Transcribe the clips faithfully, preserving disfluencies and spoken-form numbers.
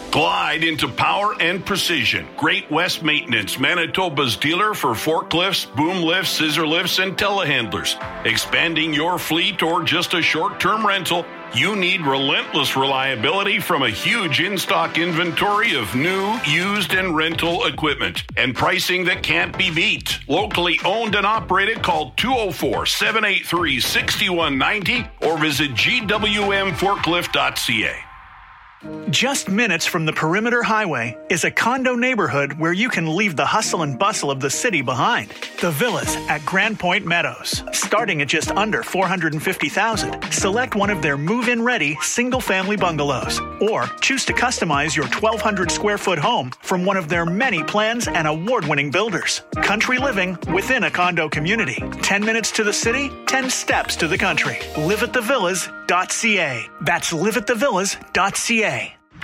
Glide into power and precision. Great West Maintenance, Manitoba's dealer for forklifts, boom lifts, scissor lifts, and telehandlers. Expanding your fleet or just a short-term rental, you need relentless reliability from a huge in-stock inventory of new, used, and rental equipment. And pricing that can't be beat. Locally owned and operated, call two oh four, seven eight three, six one nine oh or visit g w m forklift dot c a. Just minutes from the Perimeter Highway is a condo neighborhood where you can leave the hustle and bustle of the city behind. The Villas at Grand Point Meadows. Starting at just under four hundred fifty thousand dollars, select one of their move-in ready single-family bungalows. Or choose to customize your twelve hundred square foot home from one of their many plans and award-winning builders. Country living within a condo community. ten minutes to the city, ten steps to the country. live at the villas dot c a. That's live at the villas dot c a.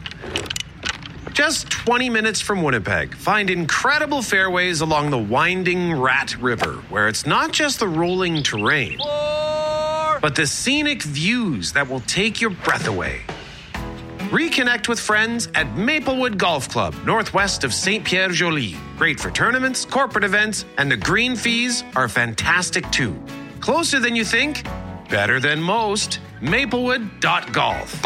Just twenty minutes from Winnipeg, find incredible fairways along the winding Rat River, where it's not just the rolling terrain, but the scenic views that will take your breath away. Reconnect with friends at Maplewood Golf Club, northwest of Saint Pierre Joly. Great for tournaments, corporate events, and the green fees are fantastic too. Closer than you think, better than most. Maplewood dot golf.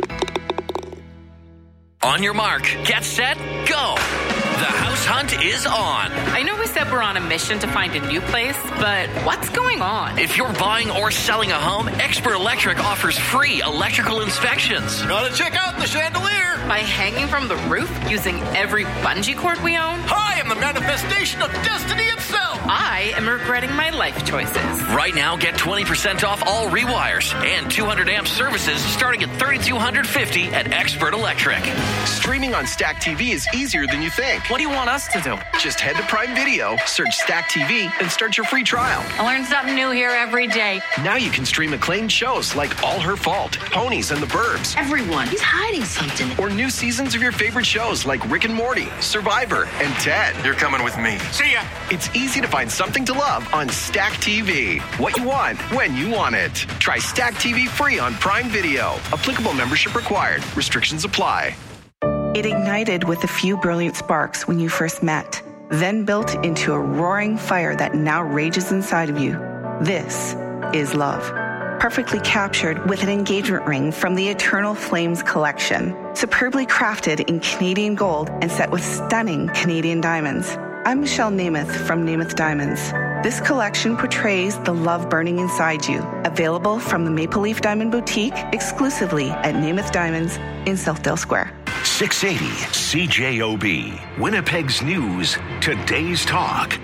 On your mark, get set, go! The house hunt is on. I know we said we're on a mission to find a new place, but what's going on? If you're buying or selling a home, Expert Electric offers free electrical inspections. Gotta check out the chandelier. By hanging from the roof using every bungee cord we own? I am the manifestation of destiny itself. I am regretting my life choices. Right now, get twenty percent off all rewires and two hundred amp services starting at three thousand two hundred fifty dollars at Expert Electric. Streaming on Stack T V is easier than you think. What do you want us to do? Just head to Prime Video, search Stack T V, and start your free trial. I learn something new here every day. Now you can stream acclaimed shows like All Her Fault, Ponies, and the Burbs. Everyone, he's hiding something. Or new seasons of your favorite shows like Rick and Morty, Survivor, and Ted. You're coming with me. See ya. It's easy to find something to love on Stack T V. What you want, when you want it. Try Stack T V free on Prime Video. Applicable membership required. Restrictions apply. It ignited with a few brilliant sparks when you first met, then built into a roaring fire that now rages inside of you. This is love. Perfectly captured with an engagement ring from the Eternal Flames collection, superbly crafted in Canadian gold and set with stunning Canadian diamonds. I'm Michelle Namath from Namath Diamonds. This collection portrays the love burning inside you. Available from the Maple Leaf Diamond Boutique exclusively at Namath Diamonds in Southdale Square. six eighty C J O B, Winnipeg's News, Today's Talk.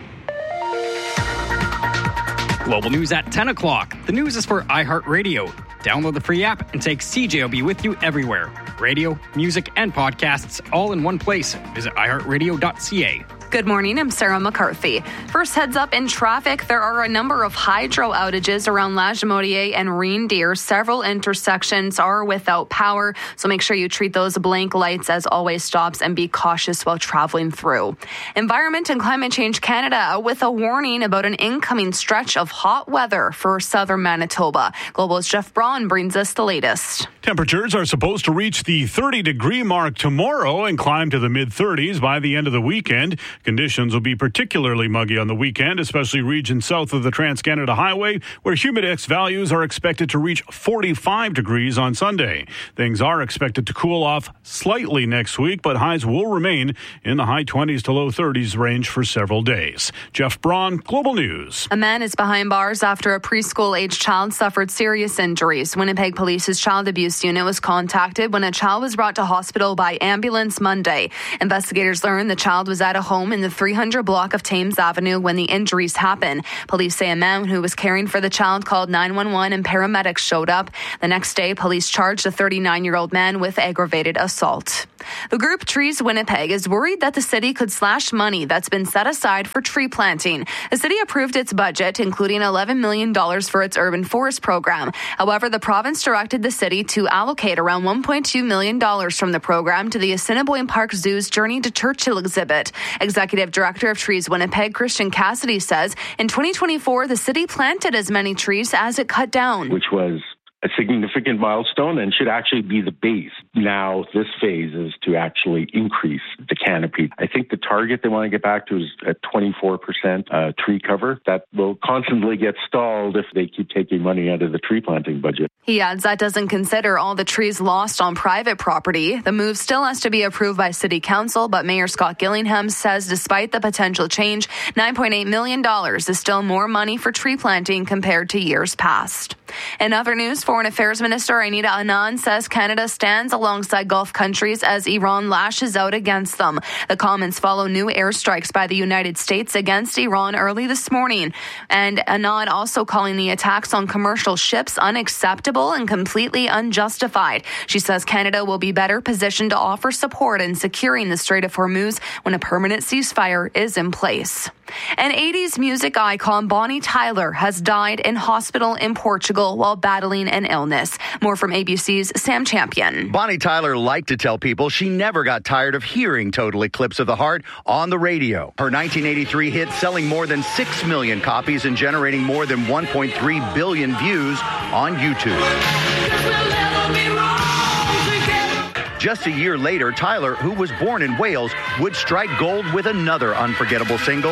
Global news at ten o'clock. The news is for iHeartRadio. Download the free app and take C J O B with you everywhere. Radio, music, and podcasts all in one place. Visit i heart radio dot c a. Good morning, I'm Sarah McCarthy. First heads up in traffic, there are a number of hydro outages around Lagimodiere and Reindeer. Several intersections are without power, so make sure you treat those blank lights as always stops and be cautious while traveling through. Environment and Climate Change Canada with a warning about an incoming stretch of hot weather for southern Manitoba. Global's Jeff Braun brings us the latest. Temperatures are supposed to reach the thirty degree mark tomorrow and climb to the mid thirties by the end of the weekend. Conditions will be particularly muggy on the weekend, especially regions south of the Trans-Canada Highway, where humidex values are expected to reach forty-five degrees on Sunday. Things are expected to cool off slightly next week, but highs will remain in the high twenties to low thirties range for several days. Jeff Braun, Global News. A man is behind bars after a preschool-aged child suffered serious injuries. Winnipeg Police's Child Abuse Unit was contacted when a child was brought to hospital by ambulance Monday. Investigators learned the child was at a home in the three hundred block of Thames Avenue when the injuries happened. Police say a man who was caring for the child called nine one one and paramedics showed up. The next day, police charged a thirty-nine-year-old man with aggravated assault. The group Trees Winnipeg is worried that the city could slash money that's been set aside for tree planting. The city approved its budget, including eleven million dollars for its urban forest program. However, the province directed the city to allocate around one point two million dollars from the program to the Assiniboine Park Zoo's Journey to Churchill exhibit. Executive Director of Trees Winnipeg, Christian Cassidy, says in twenty twenty-four, the city planted as many trees as it cut down. Which was a significant milestone and should actually be the base. Now, this phase is to actually increase the canopy. I think the target they want to get back to is at twenty-four percent uh, tree cover. That will constantly get stalled if they keep taking money out of the tree planting budget. He adds that doesn't consider all the trees lost on private property. The move still has to be approved by City Council, but Mayor Scott Gillingham says despite the potential change, nine point eight million dollars is still more money for tree planting compared to years past. In other news, Foreign Affairs Minister Anita Anand says Canada stands alongside Gulf countries as Iran lashes out against them. The comments follow new airstrikes by the United States against Iran early this morning. And Anand also calling the attacks on commercial ships unacceptable and completely unjustified. She says Canada will be better positioned to offer support in securing the Strait of Hormuz when a permanent ceasefire is in place. An eighties music icon, Bonnie Tyler, has died in hospital in Portugal while battling an illness. More from A B C's Sam Champion. Bonnie Tyler liked to tell people she never got tired of hearing Total Eclipse of the Heart on the radio. Her nineteen eighty-three hit selling more than six million copies and generating more than one point three billion views on YouTube. Just a year later, Tyler, who was born in Wales, would strike gold with another unforgettable single.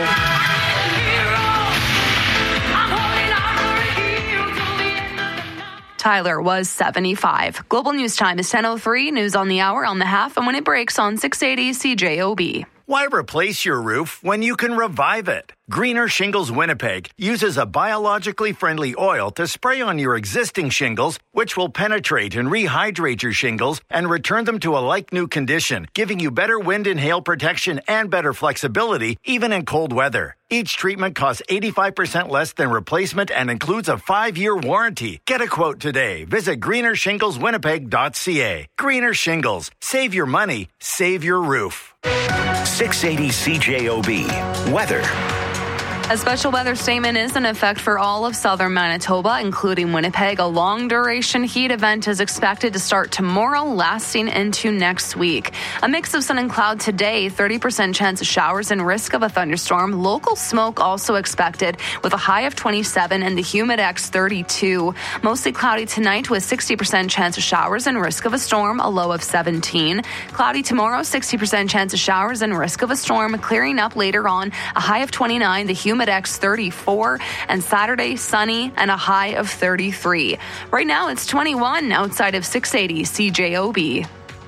Tyler was seventy-five. Global News Time is ten oh three. News on the hour, on the half, and when it breaks on six eighty C J O B. Why replace your roof when you can revive it? Greener Shingles Winnipeg uses a biologically friendly oil to spray on your existing shingles, which will penetrate and rehydrate your shingles and return them to a like-new condition, giving you better wind and hail protection and better flexibility, even in cold weather. Each treatment costs eighty-five percent less than replacement and includes a five-year warranty. Get a quote today. Visit greener shingles winnipeg dot c a. Greener Shingles. Save your money. Save your roof. six eighty C J O B. Weather. A special weather statement is in effect for all of southern Manitoba, including Winnipeg. A long-duration heat event is expected to start tomorrow, lasting into next week. A mix of sun and cloud today, thirty percent chance of showers and risk of a thunderstorm. Local smoke also expected with a high of twenty-seven and the humidex thirty-two. Mostly cloudy tonight with sixty percent chance of showers and risk of a storm, a low of seventeen. Cloudy tomorrow, sixty percent chance of showers and risk of a storm. Clearing up later on, a high of twenty-nine, the humidex thirty-four, and Saturday sunny and a high of thirty-three. Right now it's twenty-one outside of six eighty C J O B.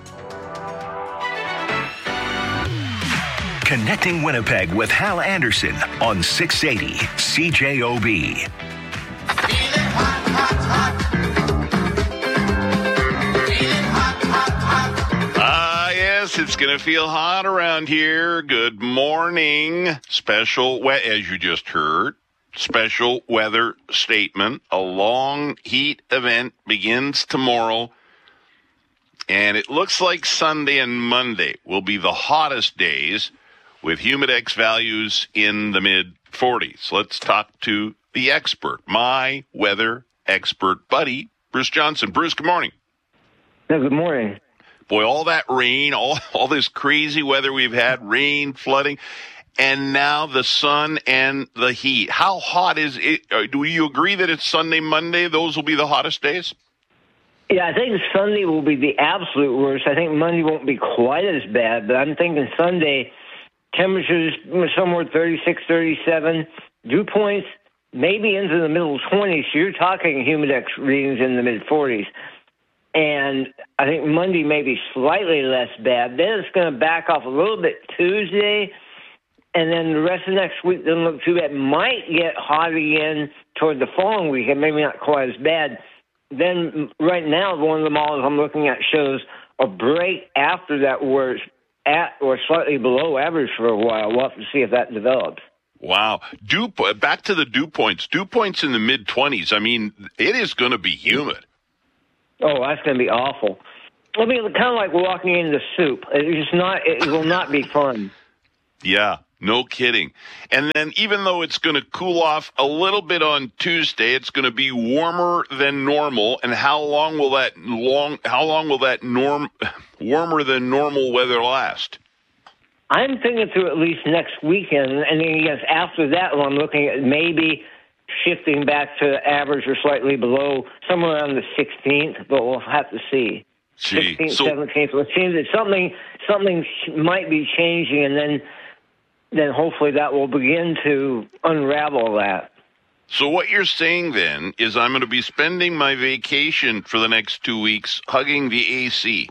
Connecting Winnipeg with Hal Anderson on six eighty C J O B. Ah, yes, it's going to feel hot around here. Good morning. Special, we- as you just heard, special weather statement. A long heat event begins tomorrow. And it looks like Sunday and Monday will be the hottest days with humidex values in the mid forties. Let's talk to the expert, my weather expert buddy, Bruce Johnson. Bruce, good morning. Yeah, good morning. Boy, all that rain, all, all this crazy weather we've had, rain, flooding, and now the sun and the heat. How hot is it? Do you agree that it's Sunday, Monday? Those will be the hottest days? Yeah, I think Sunday will be the absolute worst. I think Monday won't be quite as bad, but I'm thinking Sunday, temperatures somewhere thirty-six, thirty-seven, dew points maybe into the middle twenties. So you're talking humidex readings in the mid forties. And I think Monday may be slightly less bad. Then it's going to back off a little bit Tuesday, and then the rest of next week doesn't look too bad. Might get hot again toward the following weekend, maybe not quite as bad. Then right now, one of the models I'm looking at shows a break after that where it's at or slightly below average for a while. We'll have to see if that develops. Wow. Dew, back to the dew points. Dew points in the mid twenties. I mean, it is going to be humid. Oh, that's going to be awful. I mean, kind of like walking into soup. It's just not. It will not be fun. Yeah, no kidding. And then even though it's going to cool off a little bit on Tuesday, it's going to be warmer than normal. And how long will that long? How long will that norm warmer than normal weather last? I'm thinking through at least next weekend, and then yes, after that, well, I'm looking at maybe shifting back to average or slightly below, somewhere around the sixteenth, but we'll have to see. Gee, sixteenth, so, seventeenth. It seems that something something might be changing, and then then hopefully that will begin to unravel that. So what you're saying then is I'm going to be spending my vacation for the next two weeks hugging the A C.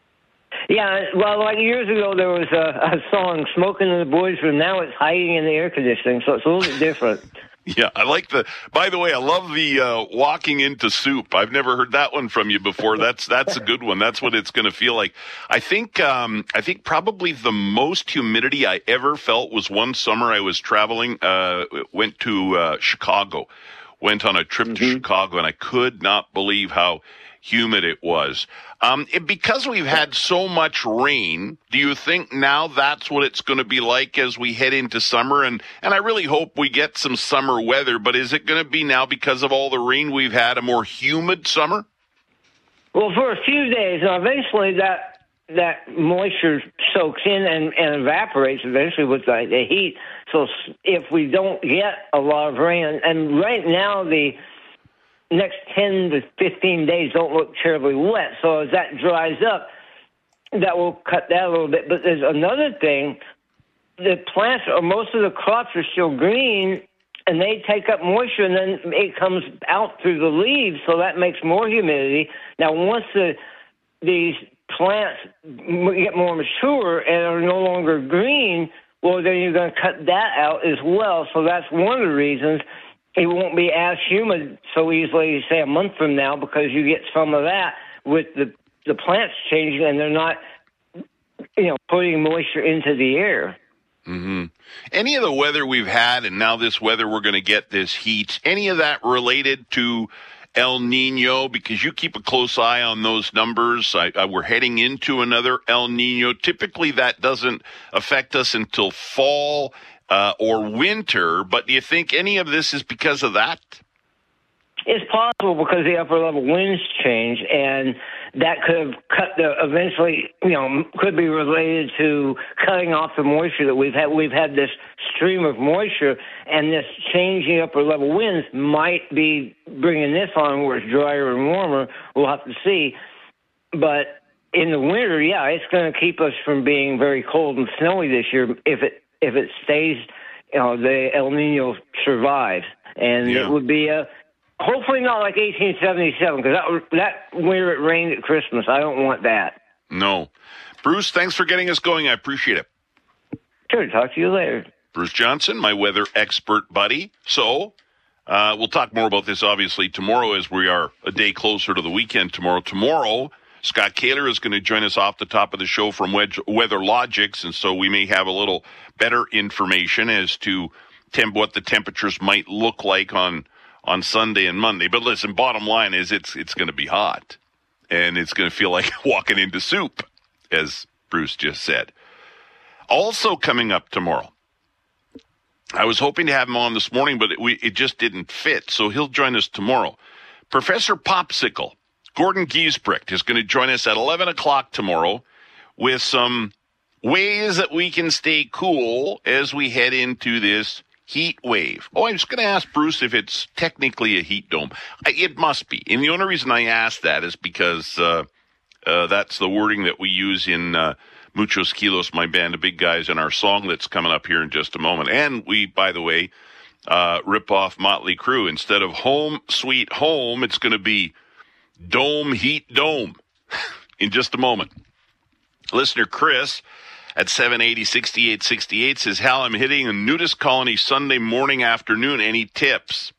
Yeah, well, like years ago, there was a, a song, Smoking in the Boys' Room. Now it's hiding in the air conditioning, so it's a little bit different. Yeah, I like the, by the way, I love the uh, walking into soup. I've never heard that one from you before. That's that's a good one. That's what it's going to feel like. I think um, I think probably the most humidity I ever felt was one summer I was traveling, uh, went to uh, Chicago, went on a trip mm-hmm. to Chicago, and I could not believe how humid it was. Um, it, because we've had so much rain, do you think now that's what it's going to be like as we head into summer? And, and I really hope we get some summer weather, but is it going to be now, because of all the rain we've had, a more humid summer? Well, for a few days. Now, eventually that that moisture soaks in and, and evaporates eventually with the, the heat. So if we don't get a lot of rain, and right now the next ten to fifteen days don't look terribly wet. So as that dries up, that will cut that a little bit. But there's another thing. The plants, or most of the crops, are still green, and they take up moisture, and then it comes out through the leaves, so that makes more humidity. Now, once the these plants get more mature and are no longer green, well, then you're going to cut that out as well. So that's one of the reasons it won't be as humid so easily, say, a month from now, because you get some of that with the the plants changing, and they're not, you know, putting moisture into the air. Mm-hmm. Any of the weather we've had, and now this weather we're going to get, this heat, any of that related to El Nino? Because you keep a close eye on those numbers. I, I, we're heading into another El Nino. Typically, that doesn't affect us until fall Uh, or winter, but do you think any of this is because of that? It's possible, because the upper level winds change, and that could have cut the, eventually, you know, could be related to cutting off the moisture that we've had. We've had this stream of moisture, and this changing upper level winds might be bringing this on where it's drier and warmer. We'll have to see. But in the winter, yeah, it's going to keep us from being very cold and snowy this year if it If it stays, you know, the El Nino survives. And yeah. It would be a, hopefully not like eighteen seventy-seven, because that, that winter it rained at Christmas. I don't want that. No. Bruce, thanks for getting us going. I appreciate it. Sure, talk to you later. Bruce Johnson, my weather expert buddy. So, uh, we'll talk more about this, obviously, tomorrow, as we are a day closer to the weekend tomorrow. Tomorrow, Scott Kaler is going to join us off the top of the show from Weather Logics, and so we may have a little better information as to temp- what the temperatures might look like on on Sunday and Monday. But listen, bottom line is it's it's going to be hot, and it's going to feel like walking into soup, as Bruce just said. Also coming up tomorrow, I was hoping to have him on this morning, but it, we, it just didn't fit, so he'll join us tomorrow. Professor Popsicle Gordon Giesbrecht is going to join us at eleven o'clock tomorrow with some ways that we can stay cool as we head into this heat wave. Oh, I was going to ask Bruce if it's technically a heat dome. I, it must be. And the only reason I asked that is because uh, uh, that's the wording that we use in uh, Muchos Kilos, my band of big guys, in our song that's coming up here in just a moment. And we, by the way, uh, rip off Motley Crue. Instead of Home Sweet Home, it's going to be Dome Heat Dome in just a moment. Listener Chris at seven eighty, sixty-eight sixty-eight says, Hal, I'm hitting a nudist colony Sunday morning, afternoon. Any tips?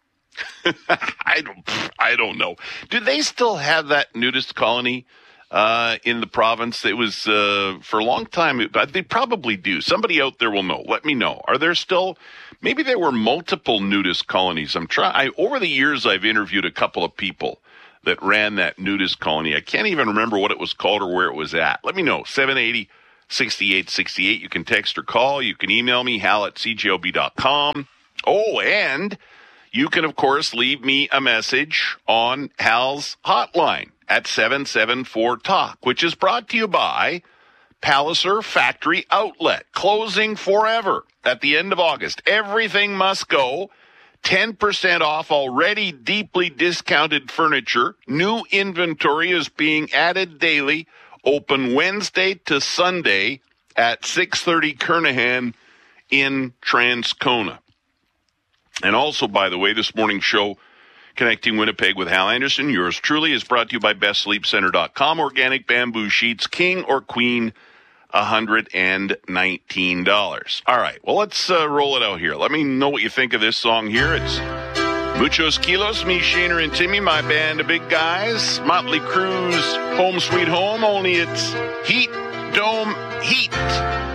I don't I don't know. Do they still have that nudist colony uh, in the province? It was uh, for a long time. But they probably do. Somebody out there will know. Let me know. Are there still, maybe there were multiple nudist colonies. I'm trying. Over the years, I've interviewed a couple of people that ran that nudist colony. I can't even remember what it was called or where it was at. Let me know. seven eighty, sixty-eight sixty-eight. You can text or call. You can email me, hal at c j o b dot com. Oh, and you can, of course, leave me a message on Hal's hotline at seven seven four talk, which is brought to you by Palliser Factory Outlet, closing forever at the end of August. Everything must go. ten percent off already deeply discounted furniture. New inventory is being added daily. Open Wednesday to Sunday at six thirty Kernahan in Transcona. And also, by the way, this morning's show, Connecting Winnipeg with Hal Anderson, yours truly, is brought to you by best sleep center dot com. Organic bamboo sheets, king or queen, one hundred nineteen dollars. All right, well, let's uh, roll it out here. Let me know what you think of this song here. It's Muchos Kilos, me, Shaner, and Timmy, my band of big guys. Motley Crue's Home Sweet Home, only it's Heat Dome Heat.